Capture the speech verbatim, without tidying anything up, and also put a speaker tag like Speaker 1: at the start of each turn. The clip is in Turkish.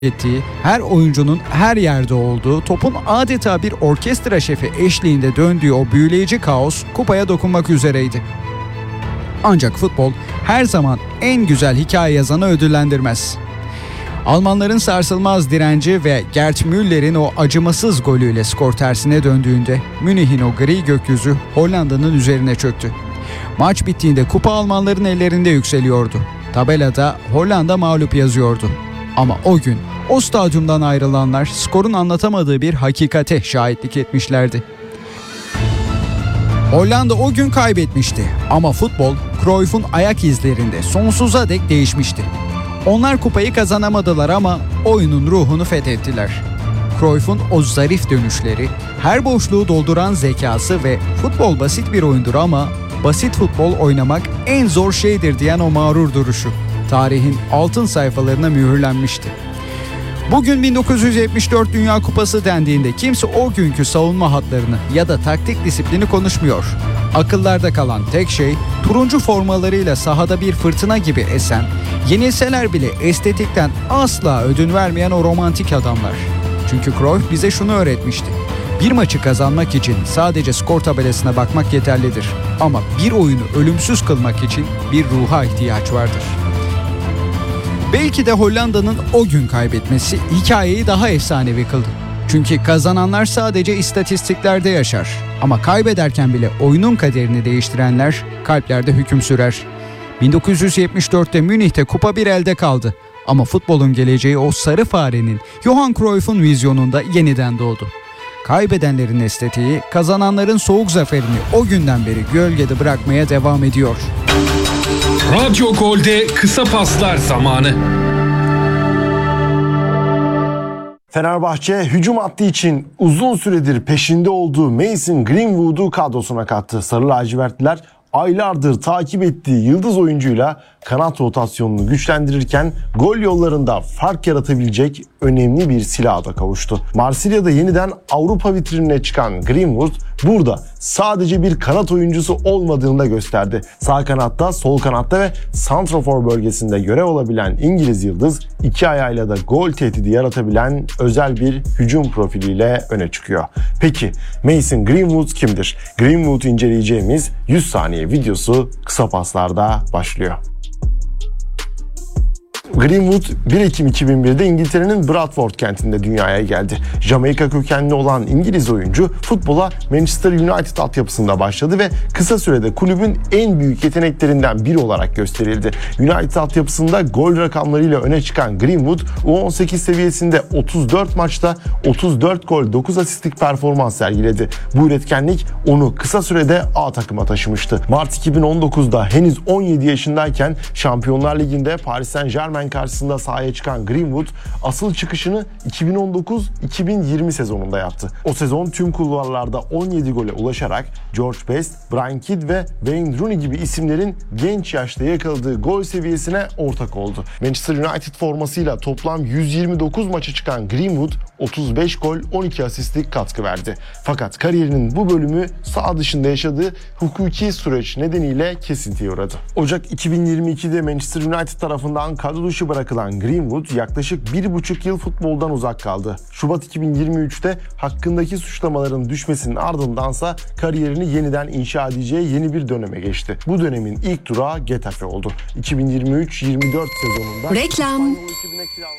Speaker 1: ettiği, her oyuncunun her yerde olduğu, topun adeta bir orkestra şefi eşliğinde döndüğü o büyüleyici kaos kupaya dokunmak üzereydi. Ancak futbol her zaman en güzel hikaye yazanı ödüllendirmez. Almanların sarsılmaz direnci ve Gerd Müller'in o acımasız golüyle skor tersine döndüğünde Münih'in o gri gökyüzü Hollanda'nın üzerine çöktü. Maç bittiğinde kupa Almanların ellerinde yükseliyordu. Tabelada Hollanda mağlup yazıyordu. Ama o gün o stadyumdan ayrılanlar skorun anlatamadığı bir hakikate şahitlik etmişlerdi. Hollanda o gün kaybetmişti ama futbol Cruyff'un ayak izlerinde sonsuza dek değişmişti. Onlar kupayı kazanamadılar ama oyunun ruhunu fethettiler. Cruyff'un o zarif dönüşleri, her boşluğu dolduran zekası ve futbol basit bir oyundur ama basit futbol oynamak en zor şeydir diyen o mağrur duruşu tarihin altın sayfalarına mühürlenmişti. Bugün bin dokuz yüz yetmiş dört Dünya Kupası dendiğinde kimse o günkü savunma hatlarını ya da taktik disiplini konuşmuyor. Akıllarda kalan tek şey turuncu formalarıyla sahada bir fırtına gibi esen, yenilseler bile estetikten asla ödün vermeyen o romantik adamlar. Çünkü Cruyff bize şunu öğretmişti. Bir maçı kazanmak için sadece skor tabelasına bakmak yeterlidir. Ama bir oyunu ölümsüz kılmak için bir ruha ihtiyaç vardır. Belki de Hollanda'nın o gün kaybetmesi hikayeyi daha efsanevi kıldı. Çünkü kazananlar sadece istatistiklerde yaşar. Ama kaybederken bile oyunun kaderini değiştirenler kalplerde hüküm sürer. bin dokuz yüz yetmiş dörtte Münih'te kupa bir elde kaldı. Ama futbolun geleceği o sarı farenin, Johan Cruyff'un vizyonunda yeniden doğdu. Kaybedenlerin estetiği, kazananların soğuk zaferini o günden beri gölgede bırakmaya devam ediyor.
Speaker 2: Radyo Gol'de kısa paslar zamanı.
Speaker 3: Fenerbahçe hücum hattı için uzun süredir peşinde olduğu Mason Greenwood'u kadrosuna kattı. Sarı lacivertliler aylardır takip ettiği yıldız oyuncuyla kanat rotasyonunu güçlendirirken gol yollarında fark yaratabilecek önemli bir silaha da kavuştu. Marsilya'da yeniden Avrupa vitrinine çıkan Greenwood burada sadece bir kanat oyuncusu olmadığını da gösterdi. Sağ kanatta, sol kanatta ve santrafor bölgesinde görev alabilen İngiliz yıldız iki ayağıyla da gol tehdidi yaratabilen özel bir hücum profiliyle öne çıkıyor. Peki Mason Greenwood kimdir? Greenwood'u inceleyeceğimiz yüz saniye videosu kısa paslarda başlıyor. Greenwood bir Ekim iki bin birde İngiltere'nin Bradford kentinde dünyaya geldi. Jamaika kökenli olan İngiliz oyuncu futbola Manchester United altyapısında başladı ve kısa sürede kulübün en büyük yeteneklerinden biri olarak gösterildi. United altyapısında gol rakamlarıyla öne çıkan Greenwood U on sekiz seviyesinde otuz dört maçta otuz dört gol dokuz asistlik performans sergiledi. Bu üretkenlik onu kısa sürede A takıma taşımıştı. Mart iki bin on dokuzda henüz on yedi yaşındayken Şampiyonlar Ligi'nde Paris Saint-Germain karşısında sahaya çıkan Greenwood asıl çıkışını iki bin on dokuz iki bin yirmi sezonunda yaptı. O sezon tüm kulvarlarda on yedi gole ulaşarak George Best, Brian Kidd ve Wayne Rooney gibi isimlerin genç yaşta yakaladığı gol seviyesine ortak oldu. Manchester United formasıyla toplam yüz yirmi dokuz maça çıkan Greenwood otuz beş gol on iki asistlik katkı verdi. Fakat kariyerinin bu bölümü saha dışında yaşadığı hukuki süreç nedeniyle kesintiye uğradı. Ocak iki bin yirmi ikide Manchester United tarafından kadro dışı bırakılan Greenwood yaklaşık bir buçuk yıl futboldan uzak kaldı. Şubat iki bin yirmi üçte hakkındaki suçlamaların düşmesinin ardındansa kariyerini yeniden inşa edeceği yeni bir döneme geçti. Bu dönemin ilk durağı Getafe oldu. iki bin yirmi üç yirmi dört sezonunda
Speaker 4: reklam.